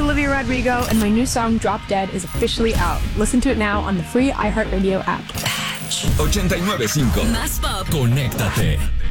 Olivia Rodrigo, and my new song Drop Dead is officially out. Listen to it now on the free iHeartRadio app. 89.5 Más pop. Conéctate.